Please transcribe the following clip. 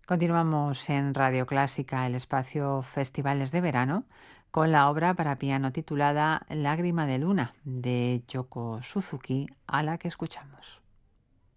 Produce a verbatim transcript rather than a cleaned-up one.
Continuamos en Radio Clásica, el espacio Festivales de Verano, con la obra para piano titulada Lágrima de Luna de Yoko Suzuki, a la que escuchamos.